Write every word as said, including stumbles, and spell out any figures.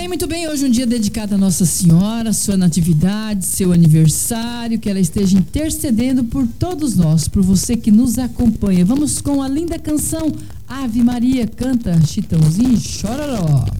bem, muito bem. Hoje é um dia dedicado a Nossa Senhora, sua natividade, seu aniversário, que ela esteja intercedendo por todos nós, por você que nos acompanha. Vamos com a linda canção Ave Maria, canta Chitãozinho e Chororó.